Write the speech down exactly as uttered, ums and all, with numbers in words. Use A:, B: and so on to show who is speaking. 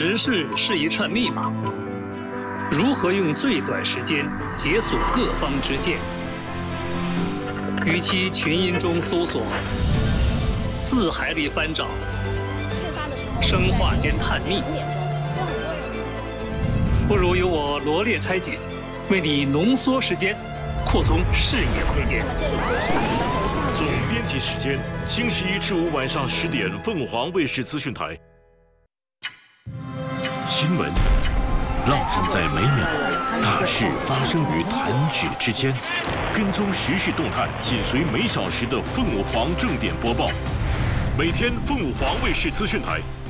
A: 时事是一串密码，如何用最短时间解锁各方之见？与其群音中搜索，字海里翻找，生化间探秘，不如由我罗列拆解，为你浓缩时间，扩充视野空间。
B: 总编辑时间：星期一至五晚上十点，凤凰卫视资讯台。新闻浪漫在每秒，大事发生于弹指之间。跟踪时事动态，紧随每小时的凤凰正点播报。每天凤凰卫视资讯台